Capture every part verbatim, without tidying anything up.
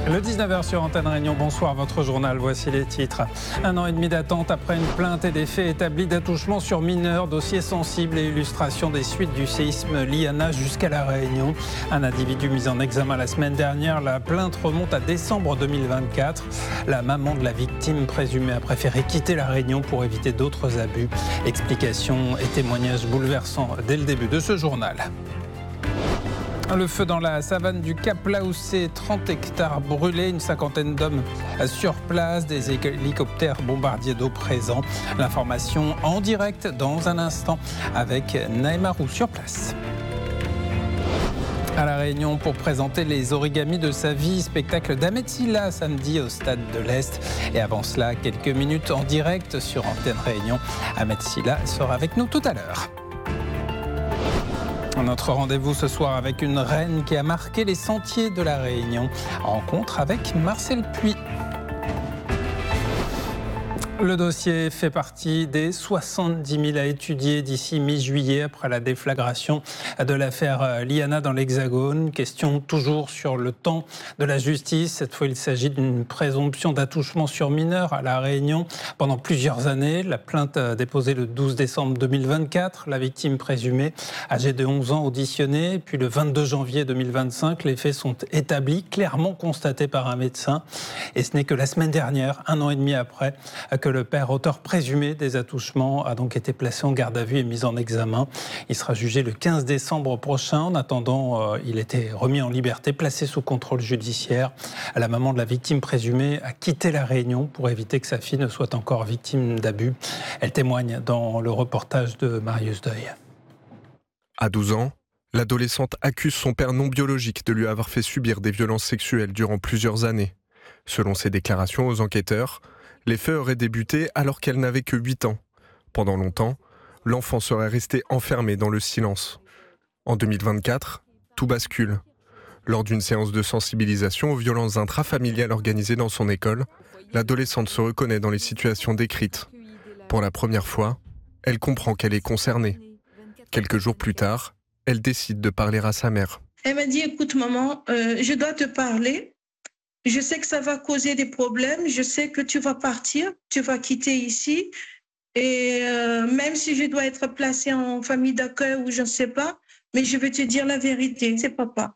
Le dix-neuf heures sur Antenne Réunion, bonsoir, votre journal, voici les titres. Un an et demi d'attente après une plainte et des faits établis d'attouchement sur mineurs, dossier sensible et illustration des suites du séisme Liana jusqu'à la Réunion. Un individu mis en examen la semaine dernière, la plainte remonte à décembre deux mille vingt-quatre. La maman de la victime présumée a préféré quitter la Réunion pour éviter d'autres abus. Explications et témoignages bouleversants dès le début de ce journal. Le feu dans la savane du Cap Laoussé, trente hectares brûlés, une cinquantaine d'hommes sur place, des hélicoptères bombardiers d'eau présents. L'information en direct dans un instant avec Naïma Roux sur place. À La Réunion pour présenter les origamis de sa vie, spectacle d'Ahmed Silla samedi au Stade de l'Est. Et avant cela, quelques minutes en direct sur Antenne Réunion. Ahmed Silla sera avec nous tout à l'heure. Notre rendez-vous ce soir avec une reine qui a marqué les sentiers de la Réunion. Rencontre avec Marcel Puy. Le dossier fait partie des soixante-dix mille à étudier d'ici mi-juillet après la déflagration de l'affaire Liana dans l'Hexagone. Question toujours sur le temps de la justice. Cette fois, il s'agit d'une présomption d'attouchement sur mineur à La Réunion pendant plusieurs années. La plainte déposée le douze décembre deux mille vingt-quatre. La victime présumée, âgée de onze ans, auditionnée. Puis le vingt-deux janvier deux mille vingt-cinq, les faits sont établis, clairement constatés par un médecin. Et ce n'est que la semaine dernière, un an et demi après, que le père auteur présumé des attouchements a donc été placé en garde à vue et mis en examen. Il sera jugé le quinze décembre prochain. En attendant, euh, il était remis en liberté, placé sous contrôle judiciaire. La maman de la victime présumée a quitté La Réunion pour éviter que sa fille ne soit encore victime d'abus. Elle témoigne dans le reportage de Marius Deuil. À douze ans, l'adolescente accuse son père non biologique de lui avoir fait subir des violences sexuelles durant plusieurs années. Selon ses déclarations aux enquêteurs, les faits auraient débuté alors qu'elle n'avait que huit ans. Pendant longtemps, l'enfant serait resté enfermé dans le silence. En deux mille vingt-quatre, tout bascule. Lors d'une séance de sensibilisation aux violences intrafamiliales organisée dans son école, l'adolescente se reconnaît dans les situations décrites. Pour la première fois, elle comprend qu'elle est concernée. Quelques jours plus tard, elle décide de parler à sa mère. Elle m'a dit, écoute maman, euh, je dois te parler. Je sais que ça va causer des problèmes, je sais que tu vas partir, tu vas quitter ici. Et euh, même si je dois être placée en famille d'accueil ou je ne sais pas, mais je vais te dire la vérité, c'est papa.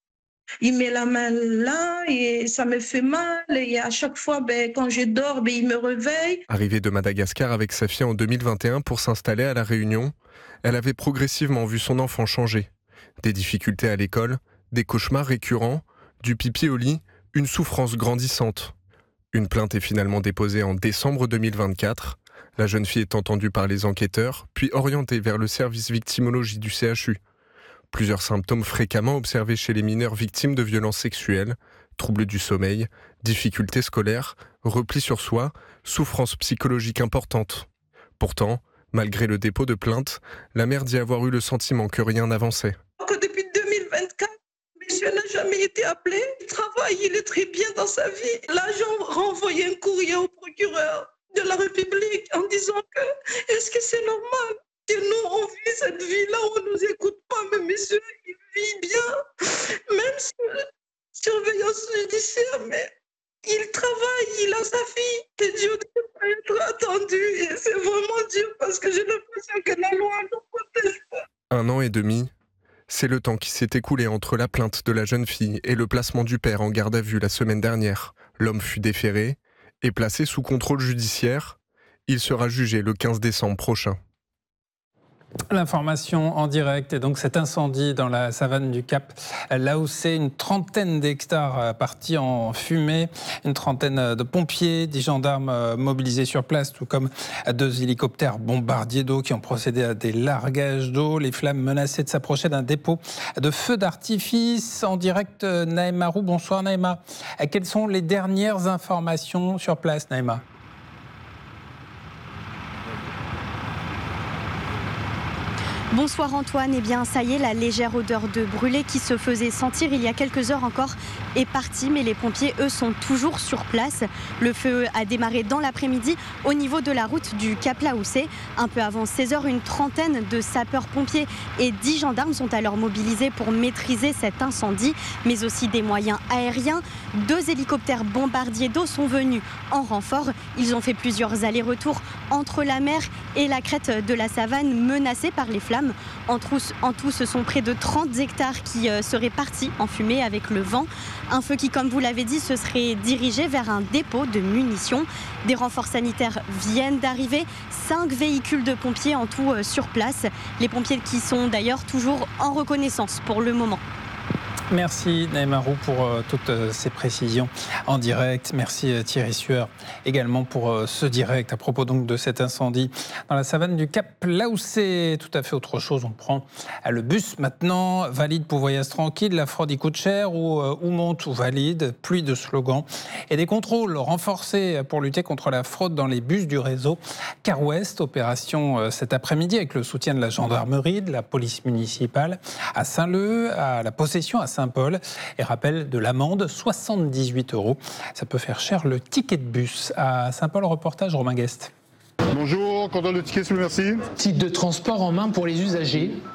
Il met la main là et ça me fait mal. Et à chaque fois, ben, quand je dors, ben, il me réveille. Arrivée de Madagascar avec sa fille en deux mille vingt et un pour s'installer à La Réunion, elle avait progressivement vu son enfant changer. Des difficultés à l'école, des cauchemars récurrents, du pipi au lit, une souffrance grandissante. Une plainte est finalement déposée en décembre deux mille vingt-quatre. La jeune fille est entendue par les enquêteurs, puis orientée vers le service victimologie du C H U. Plusieurs symptômes fréquemment observés chez les mineurs victimes de violences sexuelles, troubles du sommeil, difficultés scolaires, repli sur soi, souffrance psychologique importante. Pourtant, malgré le dépôt de plainte, la mère dit avoir eu le sentiment que rien n'avançait. Depuis deux mille vingt-quatre, monsieur n'a jamais été appelé. Il travaille, il est très bien dans sa vie. L'agent a renvoyé un courrier au procureur de la République en disant que est-ce que c'est normal que nous on vit cette vie-là, on ne nous écoute pas, mais monsieur, il vit bien, même sur surveillance judiciaire, mais il travaille, il a sa fille. Que Dieu ne peut pas être attendu. Et c'est vraiment dur parce que j'ai l'impression que la loi ne nous protège pas. Un an et demi, c'est le temps qui s'est écoulé entre la plainte de la jeune fille et le placement du père en garde à vue la semaine dernière. L'homme fut déféré et placé sous contrôle judiciaire. Il sera jugé le quinze décembre prochain. L'information en direct et donc cet incendie dans la savane du Cap Laoussé, une trentaine d'hectares partis en fumée, une trentaine de pompiers, dix gendarmes mobilisés sur place, tout comme deux hélicoptères bombardiers d'eau qui ont procédé à des largages d'eau. Les flammes menaçaient de s'approcher d'un dépôt de feux d'artifice. En direct, Naïma Roux. Bonsoir Naïma. Quelles sont les dernières informations sur place, Naïma ? Bonsoir Antoine, eh bien ça y est, la légère odeur de brûlé qui se faisait sentir il y a quelques heures encore est partie, mais les pompiers eux sont toujours sur place. Le feu a démarré dans l'après-midi au niveau de la route du Cap Laoussé. Un peu avant seize heures, une trentaine de sapeurs-pompiers et dix gendarmes sont alors mobilisés pour maîtriser cet incendie, mais aussi des moyens aériens. Deux hélicoptères bombardiers d'eau sont venus en renfort. Ils ont fait plusieurs allers-retours entre la mer et la crête de la Savane menacée par les flammes. En tout, en tout, ce sont près de trente hectares qui euh, seraient partis en fumée avec le vent. Un feu qui, comme vous l'avez dit, se serait dirigé vers un dépôt de munitions. Des renforts sanitaires viennent d'arriver. Cinq véhicules de pompiers en tout euh, sur place. Les pompiers qui sont d'ailleurs toujours en reconnaissance pour le moment. Merci Naïma Roux pour euh, toutes euh, ces précisions en direct. Merci euh, Thierry Sueur également pour euh, ce direct à propos donc de cet incendie dans la savane du Cap Laoussé. Tout à fait autre chose, on prend euh, le bus maintenant. Valide pour voyage tranquille, la fraude y coûte cher ou, euh, ou monte ou valide. Pluie de slogans et des contrôles renforcés pour lutter contre la fraude dans les bus du réseau Car West. Opération euh, cet après-midi avec le soutien de la gendarmerie, de la police municipale à Saint-Leu, à la possession à Saint Saint-Paul et rappel de l'amende, soixante-dix-huit euros. Ça peut faire cher le ticket de bus. À Saint-Paul, reportage Romain Guest. Bonjour, contrôle de ticket, s'il vous plaît, merci. Titre de transport en main pour les usagers.